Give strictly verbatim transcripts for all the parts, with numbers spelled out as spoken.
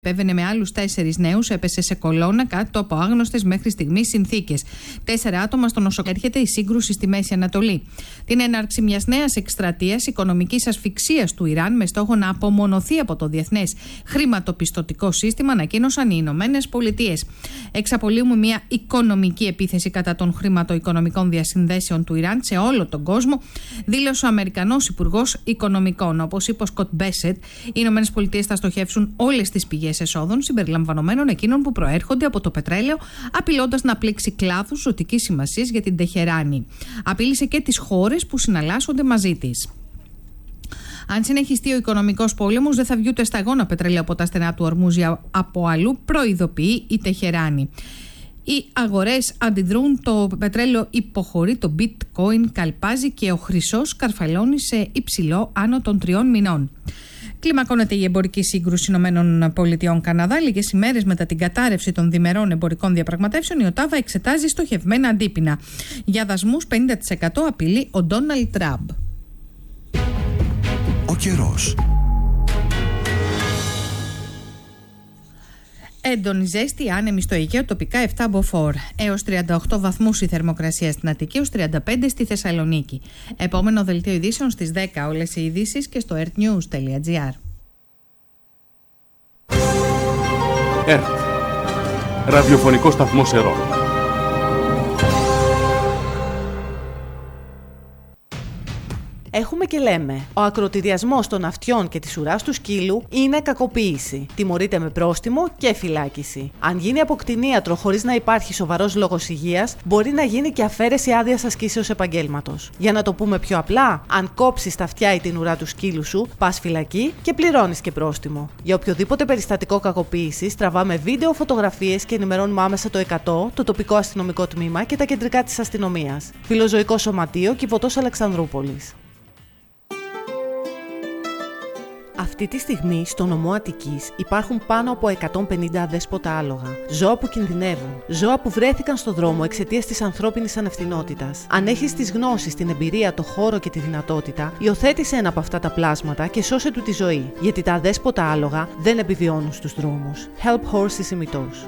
Επέβαινε με άλλους τέσσερις νέους, έπεσε σε κολόνα κάτω από άγνωστες μέχρι στιγμής συνθήκες. Τέσσερα άτομα στο νοσοκομείο. Έρχεται η σύγκρουση στη Μέση Ανατολή. Την έναρξη μιας νέας εκστρατείας οικονομικής ασφυξίας του Ιράν με στόχο να απομονωθεί από το διεθνές χρηματοπιστωτικό σύστημα, ανακοίνωσαν οι Ηνωμένες Πολιτείες. Εξαπολύουμε μια οικονομική επίθεση κατά των χρηματοοικονομικών διασυνδέσεων του Ιράν σε όλο τον κόσμο, δήλωσε ο Αμερικανός Υπουργός Οικονομικών. Όπως είπε ο Σκοτ Μπέσετ, οι Ηνωμένες Πολιτείες θα στοχεύσουν όλες τις πηγές εσόδων, συμπεριλαμβανομένων εκείνων που προέρχονται από το πετρέλαιο, απειλώντας να πλήξει κλάδους ζωτικής σημασίας για την Τεχεράνη. Απείλησε και τις χώρες που συναλλάσσονται μαζί της. Αν συνεχιστεί ο οικονομικός πόλεμος, δεν θα βγει ούτε σταγόνα πετρέλαιο από τα στενά του Ορμούζη από αλλού, προειδοποιεί η Τεχεράνη. Οι αγορές αντιδρούν, το πετρέλαιο υποχωρεί, το bitcoin καλπάζει και ο χρυσός καρφαλώνει σε υψηλό άνω των τριών μηνών. Κλιμακώνεται η εμπορική σύγκρουση ΗΠΑ-Καναδά. Λίγες ημέρες μετά την κατάρρευση των διμερών εμπορικών διαπραγματεύσεων, η ΟΤΑΒΑ εξετάζει στοχευμένα αντίπεινα. Για δασμούς πενήντα τοις εκατό απειλεί ο Ντόναλντ Τραμπ. Ο καιρός. Έντονη ζέστη, άνεμη στο Αιγαίο, τοπικά επτά μποφόρ. Έως τριάντα οκτώ βαθμούς η θερμοκρασία στην Αττική, έως τριάντα πέντε στη Θεσσαλονίκη. Επόμενο δελτίο ειδήσεων στις δέκα. Όλες οι ειδήσεις και στο ερτ νιουζ τελεία τζι άρ. ΕΡΤ. Ραδιοφωνικό σταθμό Σερών. Έχουμε και λέμε, ο ακροτηριασμός των αυτιών και της ουράς του σκύλου είναι κακοποίηση. Τιμωρείται με πρόστιμο και φυλάκιση. Αν γίνει από κτηνίατρο χωρίς να υπάρχει σοβαρός λόγος υγείας, μπορεί να γίνει και αφαίρεση άδειας ασκήσεως επαγγέλματος. Για να το πούμε πιο απλά, αν κόψεις τα αυτιά ή την ουρά του σκύλου σου, πας φυλακή και πληρώνεις και πρόστιμο. Για οποιοδήποτε περιστατικό κακοποίησης, τραβάμε βίντεο, φωτογραφίες και ενημερώνουμε άμεσα το εκατό, το τοπικό αστυνομικό τμήμα και τα κεντρικά της αστυνομίας. Φιλοζωικό Σωματείο, Κιβωτός Αλεξανδρούπολης. Αυτή τη στιγμή στο νομό Αττικής υπάρχουν πάνω από εκατόν πενήντα αδέσποτα άλογα. Ζώα που κινδυνεύουν. Ζώα που βρέθηκαν στο δρόμο εξαιτίας της ανθρώπινης ανευθυνότητας. Αν έχεις τις γνώσεις, την εμπειρία, το χώρο και τη δυνατότητα, υιοθέτησε ένα από αυτά τα πλάσματα και σώσε του τη ζωή. Γιατί τα αδέσποτα άλογα δεν επιβιώνουν στους δρόμους. Help Horses ημιτός.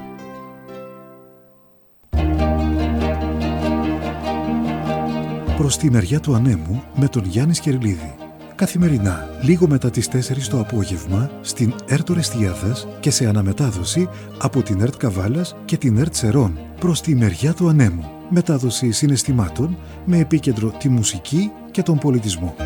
Προς τη μεριά του ανέμου με τον Γιάννη Σκερλίδη. Καθημερινά, λίγο μετά τις τέσσερις το απόγευμα, στην ΕΡΤ Ορεστιάδας και σε αναμετάδοση από την ΕΡΤ Καβάλας και την ΕΡΤ Σερών. Προς τη μεριά του ανέμου. Μετάδοση συναισθημάτων με επίκεντρο τη μουσική και τον πολιτισμό.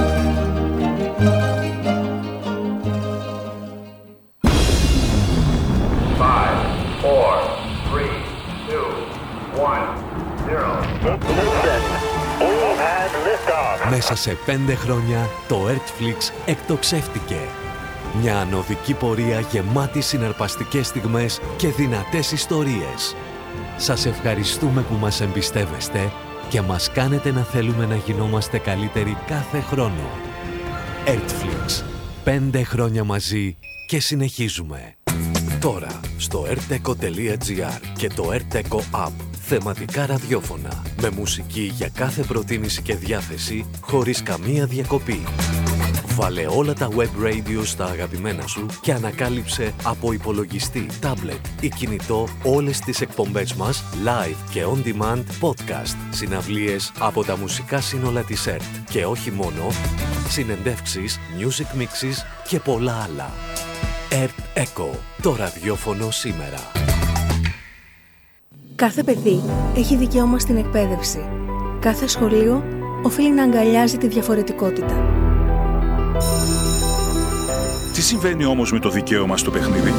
Μέσα σε πέντε χρόνια το Earthflix εκτοξεύτηκε. Μια ανωδική πορεία γεμάτη συναρπαστικές στιγμές και δυνατές ιστορίες. Σας ευχαριστούμε που μας εμπιστεύεστε και μας κάνετε να θέλουμε να γινόμαστε καλύτεροι κάθε χρόνο. Earthflix. Πέντε χρόνια μαζί και συνεχίζουμε. Τώρα στο erteco τελεία τζι άρ και το Erteco App. Θεματικά ραδιόφωνα, με μουσική για κάθε προτίμηση και διάθεση, χωρίς καμία διακοπή. Βάλε όλα τα web radio στα αγαπημένα σου και ανακάλυψε από υπολογιστή, tablet ή κινητό όλες τις εκπομπές μας, live και on demand podcast, συναυλίες από τα μουσικά σύνολα της ΕΡΤ και όχι μόνο, συνεντεύξεις, music mixes και πολλά άλλα. Erteco, το ραδιόφωνο σήμερα. Κάθε παιδί έχει δικαίωμα στην εκπαίδευση. Κάθε σχολείο οφείλει να αγκαλιάζει τη διαφορετικότητα. Τι συμβαίνει όμως με το δικαίωμα στο παιχνίδι?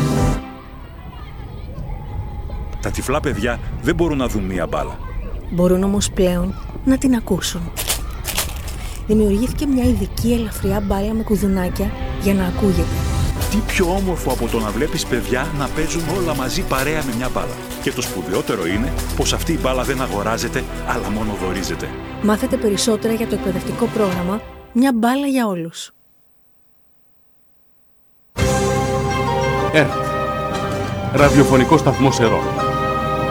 Τα τυφλά παιδιά δεν μπορούν να δουν μία μπάλα. Μπορούν όμως πλέον να την ακούσουν. Δημιουργήθηκε μια ειδική ελαφριά μπάλα με κουδουνάκια για να ακούγεται. Τι πιο όμορφο από το να βλέπεις παιδιά να παίζουν όλα μαζί παρέα με μια μπάλα. Και το σπουδαιότερο είναι πως αυτή η μπάλα δεν αγοράζεται, αλλά μόνο δωρίζεται. Μάθετε περισσότερα για το εκπαιδευτικό πρόγραμμα «Μια μπάλα για όλους». ΕΡΤ. Ραδιοφωνικό σταθμό Σερών.